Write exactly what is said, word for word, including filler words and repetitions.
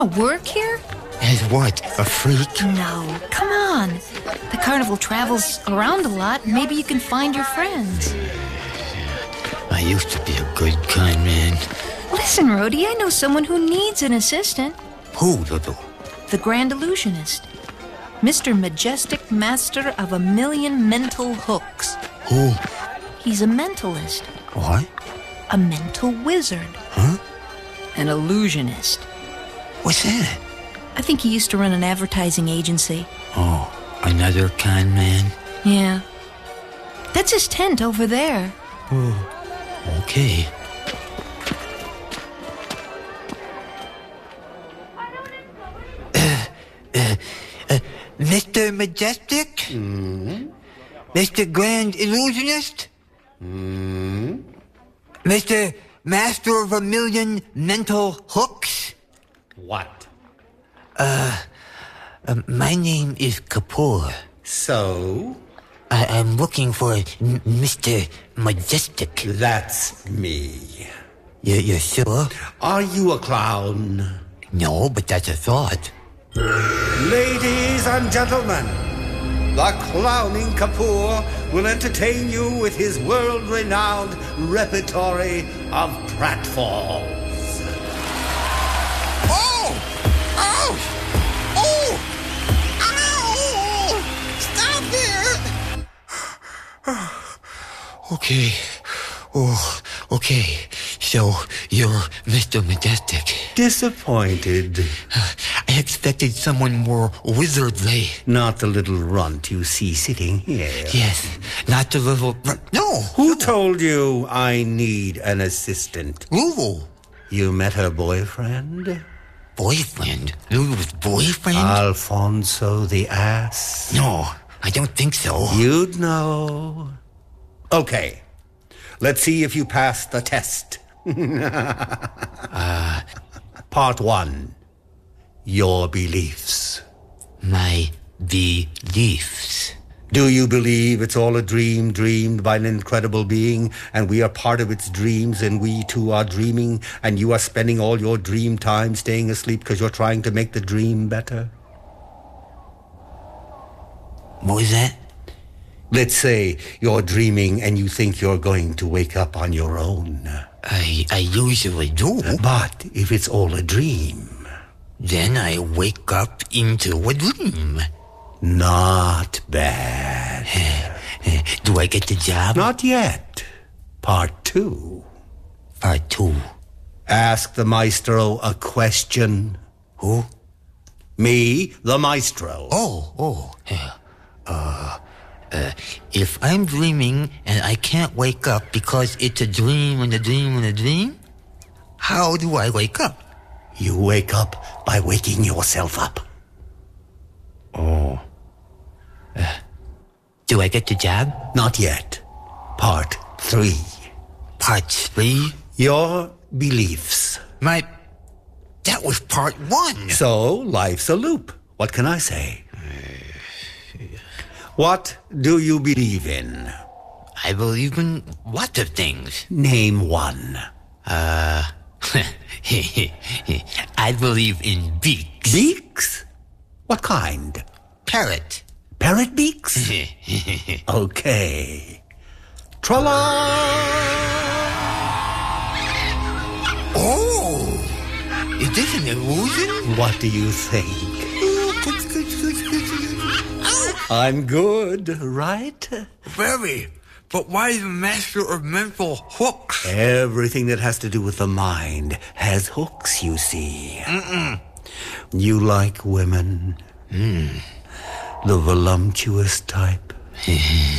Work here? As what? A freak? No, come on. The carnival travels around a lot. Maybe you can find your friends. I used to be a good, kind man. Listen, Rhodey, I know someone who needs an assistant. Who, Lulu? The Grand Illusionist. Mister Majestic Master of a Million Mental Hooks. Who? He's a mentalist. What? A mental wizard. Huh? An illusionist. What's that? I think he used to run an advertising agency. Oh, another kind man? Yeah. That's his tent over there. Oh, okay. Uh, uh, uh, Mister Majestic? Mm-hmm. Mister Grand Illusionist? Mm-hmm. Mister Master of a Million Mental Hooks? What? Uh, uh, my name is Kapoor. So? I, I'm looking for M- Mister Majestic. That's me. You, you're sure? Are you a clown? No, but that's a thought. Ladies and gentlemen, the clowning Kapoor will entertain you with his world-renowned repertory of pratfalls. Oh! Oh! Oh! Ow! Stop it! Okay. Oh, okay. So, you're Mister Majestic. Disappointed. I expected someone more wizardly. Not the little runt you see sitting here. Yes, not the little... No! Who no. told you I need an assistant? Lulu. You met her boyfriend? Boyfriend? Lulu's boyfriend? Alfonso the ass? No, I don't think so. You'd know. Okay. Let's see if you pass the test. uh, Part one. Your beliefs. My beliefs. Do you believe it's all a dream dreamed by an incredible being, and we are part of its dreams, and we too are dreaming, and you are spending all your dream time staying asleep because you're trying to make the dream better? What was that? Let's say you're dreaming and you think you're going to wake up on your own. I, I usually do. But if it's all a dream... Then I wake up into a dream. Not bad. Do I get the job? Not yet. Part two. Part two. Ask the maestro a question. Who? Me, the maestro. Oh, oh. Yeah. Uh, uh, if I'm dreaming and I can't wake up because it's a dream and a dream and a dream, how do I wake up? You wake up by waking yourself up. Oh. Uh, do I get the job? Not yet. Part three. Part three? Your beliefs. My... That was part one. So, life's a loop. What can I say? What do you believe in? I believe in lots of things. Name one. Uh... I believe in beaks. Beaks? What kind? Parrot. Parrot beaks? Okay. Tra-la! Oh! Is this an illusion? What do you think? Oh, good, good, good, good. Oh. I'm good, right? Very. But why the master of mental hooks? Everything that has to do with the mind has hooks, you see. Mm-mm. You like women? Mm. The voluptuous type?